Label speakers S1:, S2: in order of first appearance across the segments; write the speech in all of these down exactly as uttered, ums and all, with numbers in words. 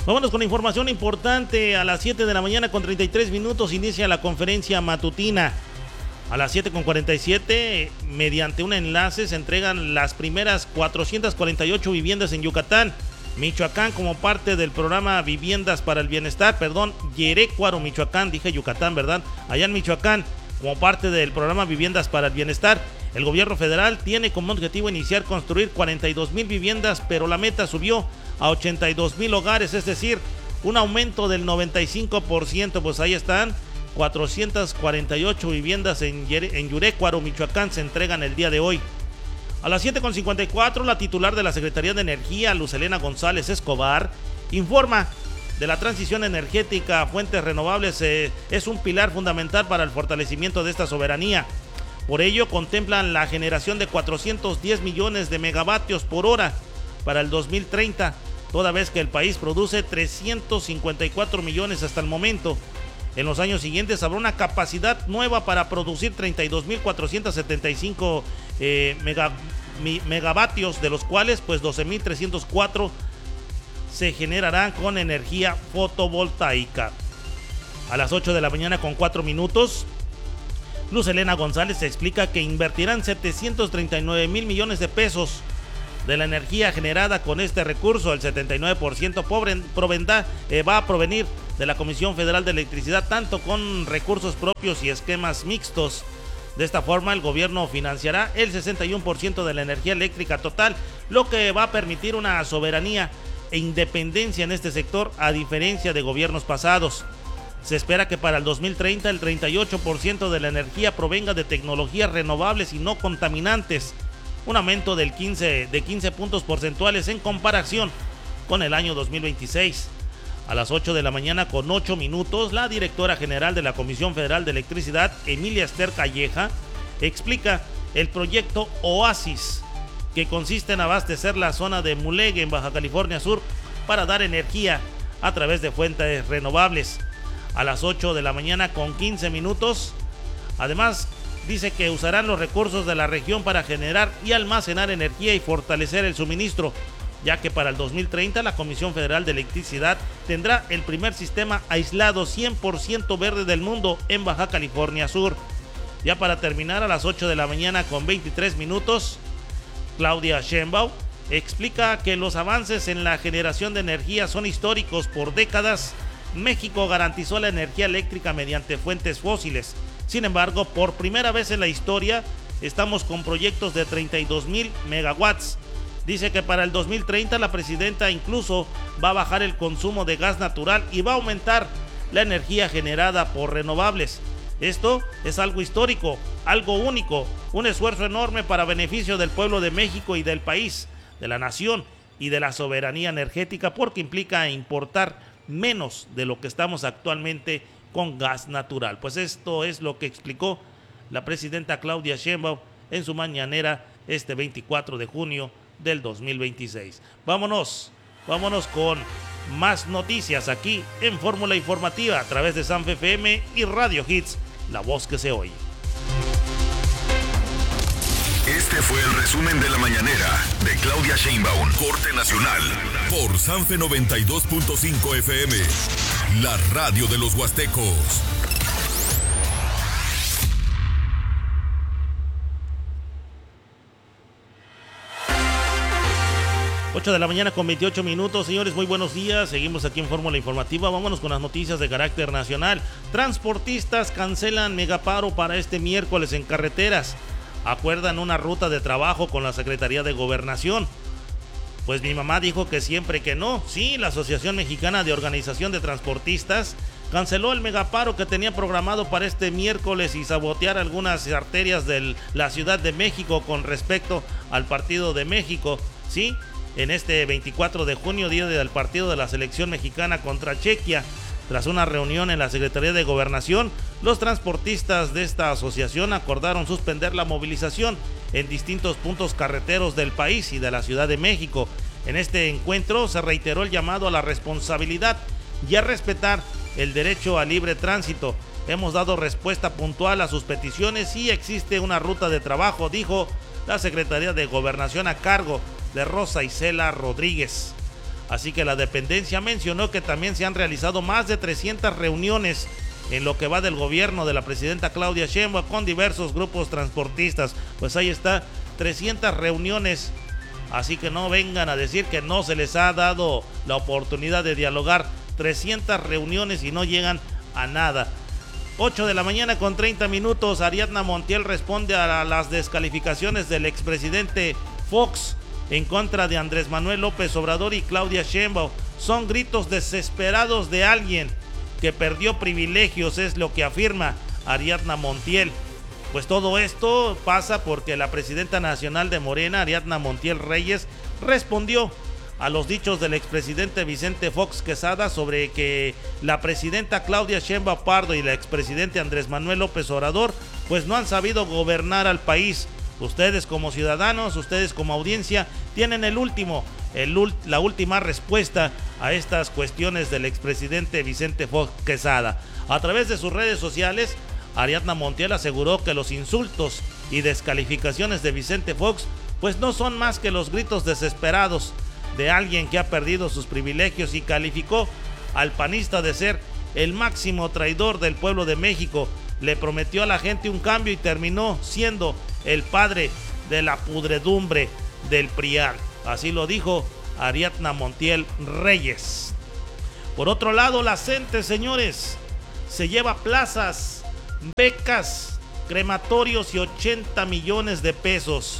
S1: Vámonos con información importante. A las siete de la mañana con treinta y tres minutos inicia la conferencia matutina. A las siete con cuarenta y siete, mediante un enlace, se entregan las primeras cuatrocientas cuarenta y ocho viviendas en Yucatán, Michoacán, como parte del programa Viviendas para el Bienestar, perdón, Yerécuaro, Michoacán, dije Yucatán, ¿verdad? Allá en Michoacán, como parte del programa Viviendas para el Bienestar. El gobierno federal tiene como objetivo iniciar construir cuarenta y dos mil viviendas, pero la meta subió a ochenta y dos mil hogares, es decir, un aumento del noventa y cinco por ciento. Pues ahí están, cuatrocientas cuarenta y ocho viviendas en, en Yerécuaro, Michoacán, se entregan el día de hoy. A las siete con cincuenta y cuatro, la titular de la Secretaría de Energía, Luz Helena González Escobar, informa de la transición energética a fuentes renovables. Eh, es un pilar fundamental para el fortalecimiento de esta soberanía. Por ello, contemplan la generación de cuatrocientos diez millones de megavatios por hora para el dos mil treinta, toda vez que el país produce trescientos cincuenta y cuatro millones hasta el momento. En los años siguientes habrá una capacidad nueva para producir treinta y dos mil cuatrocientos setenta y cinco eh, mega, mi, megavatios, de los cuales pues doce mil trescientos cuatro se generarán con energía fotovoltaica. A las ocho de la mañana con cuatro minutos, Luz Helena González explica que invertirán setecientos treinta y nueve mil millones de pesos de la energía generada con este recurso. El setenta y nueve por ciento provendrá, eh, va a provenir de la Comisión Federal de Electricidad, tanto con recursos propios y esquemas mixtos. De esta forma, el gobierno financiará el sesenta y uno por ciento de la energía eléctrica total, lo que va a permitir una soberanía e independencia en este sector, a diferencia de gobiernos pasados. Se espera que para el dos mil treinta el treinta y ocho por ciento de la energía provenga de tecnologías renovables y no contaminantes, un aumento del quince, de quince puntos porcentuales en comparación con el año dos mil veintiséis. A las ocho de la mañana con ocho minutos, la directora general de la Comisión Federal de Electricidad, Emilia Esther Calleja, explica el proyecto Oasis, que consiste en abastecer la zona de Mulegé en Baja California Sur para dar energía a través de fuentes renovables. A las ocho de la mañana con quince minutos, además, dice que usarán los recursos de la región para generar y almacenar energía y fortalecer el suministro, ya que para el dos mil treinta la Comisión Federal de Electricidad tendrá el primer sistema aislado cien por ciento verde del mundo en Baja California Sur. Ya para terminar, a las ocho de la mañana con veintitrés minutos, Claudia Sheinbaum explica que los avances en la generación de energía son históricos. Por décadas, México garantizó la energía eléctrica mediante fuentes fósiles. Sin embargo, por primera vez en la historia, estamos con proyectos de treinta y dos mil megawatts. Dice que para el dos mil treinta la presidenta incluso va a bajar el consumo de gas natural y va a aumentar la energía generada por renovables. Esto es algo histórico, algo único, un esfuerzo enorme para beneficio del pueblo de México y del país, de la nación y de la soberanía energética, porque implica importar menos de lo que estamos actualmente con gas natural. Pues esto es lo que explicó la presidenta Claudia Sheinbaum en su mañanera este veinticuatro de junio del dos mil veintiséis. Vámonos, vámonos con más noticias aquí en Fórmula Informativa a través de Sanfe F M y Radio Hits, la voz que se oye.
S2: Este fue el resumen de la mañanera de Claudia Sheinbaum, corte nacional, por Sanfe noventa y dos punto cinco F M, la radio de los huastecos.
S1: ocho de la mañana con veintiocho minutos, señores, muy buenos días. Seguimos aquí en Fórmula Informativa. Vámonos con las noticias de carácter nacional. Transportistas cancelan megaparo para este miércoles en carreteras. Acuerdan una ruta de trabajo con la Secretaría de Gobernación. Pues mi mamá dijo que siempre que no. Sí, la Asociación Mexicana de Organización de Transportistas canceló el megaparo que tenía programado para este miércoles y sabotear algunas arterias de la Ciudad de México con respecto al Partido de México. Sí, en este veinticuatro de junio, día del partido de la selección mexicana contra Chequia. Tras una reunión en la Secretaría de Gobernación, los transportistas de esta asociación acordaron suspender la movilización en distintos puntos carreteros del país y de la Ciudad de México. En este encuentro se reiteró el llamado a la responsabilidad y a respetar el derecho a libre tránsito. Hemos dado respuesta puntual a sus peticiones y existe una ruta de trabajo, dijo la Secretaría de Gobernación a cargo de Rosa Isela Rodríguez. Así que la dependencia mencionó que también se han realizado más de trescientas reuniones en lo que va del gobierno de la presidenta Claudia Sheinbaum con diversos grupos transportistas. Pues ahí está, trescientas reuniones. Así que no vengan a decir que no se les ha dado la oportunidad de dialogar. trescientas reuniones y no llegan a nada. ocho de la mañana con treinta minutos. Ariadna Montiel responde a las descalificaciones del expresidente Fox en contra de Andrés Manuel López Obrador y Claudia Sheinbaum. Son gritos desesperados de alguien que perdió privilegios, es lo que afirma Ariadna Montiel. Pues todo esto pasa porque la presidenta nacional de Morena, Ariadna Montiel Reyes, respondió a los dichos del expresidente Vicente Fox Quesada sobre que la presidenta Claudia Sheinbaum Pardo y la expresidente Andrés Manuel López Obrador pues no han sabido gobernar al país. Ustedes como ciudadanos, ustedes como audiencia, tienen el último, el, la última respuesta a estas cuestiones del expresidente Vicente Fox Quesada. A través de sus redes sociales, Ariadna Montiel aseguró que los insultos y descalificaciones de Vicente Fox pues no son más que los gritos desesperados de alguien que ha perdido sus privilegios, y calificó al panista de ser el máximo traidor del pueblo de México. Le prometió a la gente un cambio y terminó siendo el padre de la pudredumbre del PRIAN. Así lo dijo Ariadna Montiel Reyes. Por otro lado, la CENTE, señores, se lleva plazas, becas, crematorios y ochenta millones de pesos.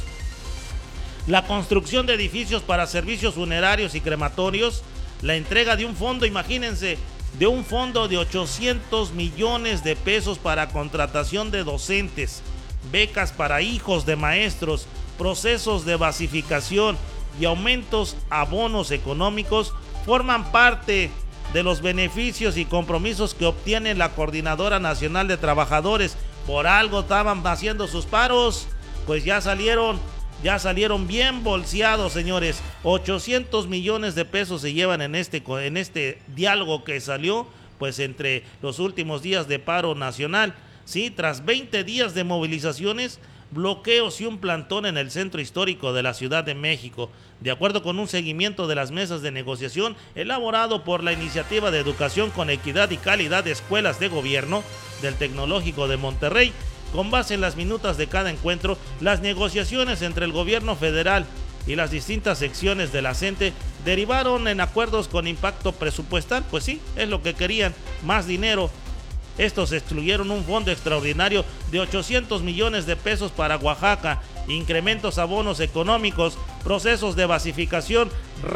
S1: La construcción de edificios para servicios funerarios y crematorios, la entrega de un fondo, imagínense, de un fondo de ochocientos millones de pesos para contratación de docentes, becas para hijos de maestros, procesos de basificación y aumentos a bonos económicos forman parte de los beneficios y compromisos que obtiene la Coordinadora Nacional de Trabajadores. Por algo estaban haciendo sus paros, pues ya salieron, ya salieron bien bolseados, señores. ochocientos millones de pesos se llevan en este, en este diálogo que salió, pues entre los últimos días de paro nacional. Sí, tras veinte días de movilizaciones, bloqueos y un plantón en el centro histórico de la Ciudad de México. De acuerdo con un seguimiento de las mesas de negociación elaborado por la Iniciativa de Educación con Equidad y Calidad de Escuelas de Gobierno del Tecnológico de Monterrey, con base en las minutas de cada encuentro, las negociaciones entre el gobierno federal y las distintas secciones de la CENTE derivaron en acuerdos con impacto presupuestal. Pues sí, es lo que querían, más dinero. Estos excluyeron un fondo extraordinario de ochocientos millones de pesos para Oaxaca, incrementos a bonos económicos, procesos de basificación,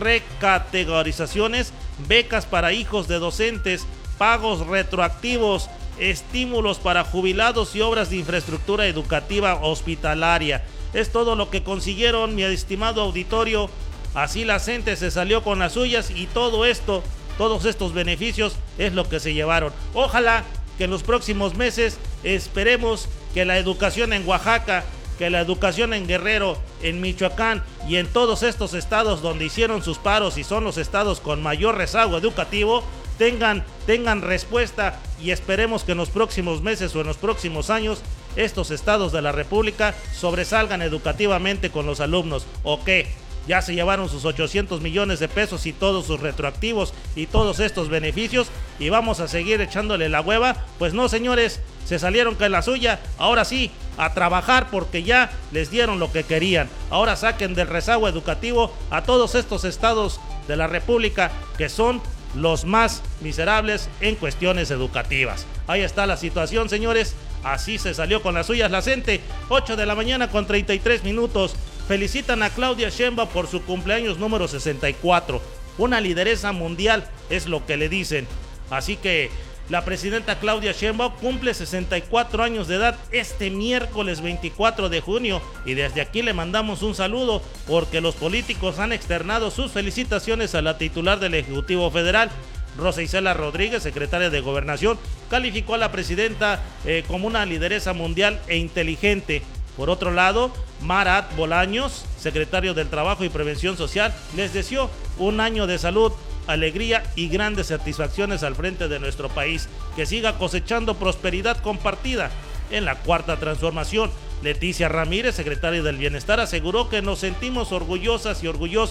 S1: recategorizaciones, becas para hijos de docentes, pagos retroactivos, estímulos para jubilados y obras de infraestructura educativa hospitalaria. Es todo lo que consiguieron, mi estimado auditorio. Así la CENTE se salió con las suyas y todo esto, todos estos beneficios es lo que se llevaron. Ojalá que en los próximos meses esperemos que la educación en Oaxaca, que la educación en Guerrero, en Michoacán y en todos estos estados donde hicieron sus paros y son los estados con mayor rezago educativo, tengan, tengan respuesta, y esperemos que en los próximos meses o en los próximos años estos estados de la República sobresalgan educativamente con los alumnos. ¿O qué? Ya se llevaron sus ochocientos millones de pesos y todos sus retroactivos y todos estos beneficios, y vamos a seguir echándole la hueva. Pues no, señores, se salieron con la suya. Ahora sí, a trabajar, porque ya les dieron lo que querían. Ahora saquen del rezago educativo a todos estos estados de la República que son los más miserables en cuestiones educativas. Ahí está la situación, señores. Así se salió con las suyas la CENTE. ocho de la mañana con treinta y tres minutos. Felicitan a Claudia Sheinbaum por su cumpleaños número sesenta y cuatro. Una lideresa mundial es lo que le dicen. Así que la presidenta Claudia Sheinbaum cumple sesenta y cuatro años de edad este miércoles veinticuatro de junio, y desde aquí le mandamos un saludo porque los políticos han externado sus felicitaciones a la titular del Ejecutivo Federal. Rosa Isela Rodríguez, secretaria de Gobernación, calificó a la presidenta eh, como una lideresa mundial e inteligente. Por otro lado, Marat Bolaños, secretario del Trabajo y Prevención Social, les deseó un año de salud, alegría y grandes satisfacciones al frente de nuestro país, que siga cosechando prosperidad compartida en la Cuarta Transformación. Leticia Ramírez, secretaria del Bienestar, aseguró que nos sentimos orgullosas y orgullosos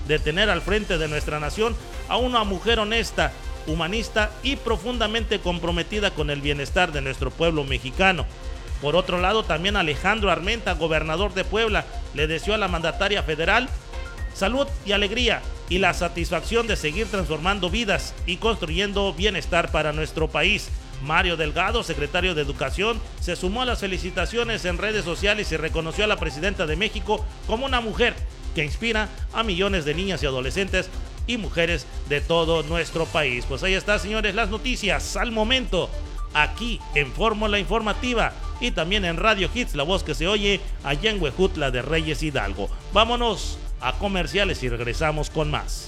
S1: de tener al frente de nuestra nación a una mujer honesta, humanista y profundamente comprometida con el bienestar de nuestro pueblo mexicano. Por otro lado, también Alejandro Armenta, gobernador de Puebla, le deseó a la mandataria federal salud y alegría y la satisfacción de seguir transformando vidas y construyendo bienestar para nuestro país. Mario Delgado, secretario de Educación, se sumó a las felicitaciones en redes sociales y reconoció a la presidenta de México como una mujer que inspira a millones de niñas y adolescentes y mujeres de todo nuestro país. Pues ahí está, señores, las noticias al momento, aquí en Fórmula Informativa y también en Radio Hits, la voz que se oye allá en Huejutla de Reyes Hidalgo. Vámonos a comerciales y regresamos con más.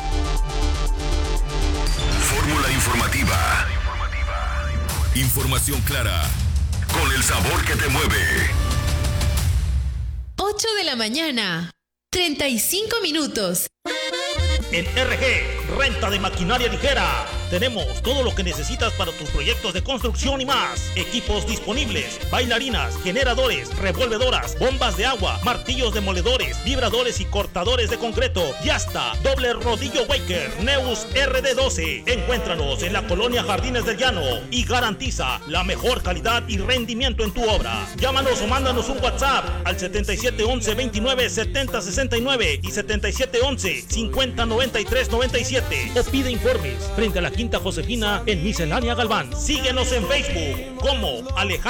S2: Fórmula Informativa. Información clara, con el sabor que te mueve.
S3: ocho de la mañana, treinta y cinco minutos.
S1: En R G, renta de maquinaria ligera. Tenemos todo lo que necesitas para tus proyectos de construcción y más. Equipos disponibles, bailarinas, generadores, revolvedoras, bombas de agua, martillos demoledores, vibradores y cortadores de concreto. Y hasta doble rodillo Waker Neus R D doce. Encuéntranos en la colonia Jardines del Llano y garantiza la mejor calidad y rendimiento en tu obra. Llámanos o mándanos un WhatsApp al setenta y siete once veintinueve setenta sesenta y nueve y setenta y siete once cincuenta noventa y tres noventa y siete o pide informes frente a la Quinta Josefina en Miscelánea Galván. Síguenos en Facebook como Alejandro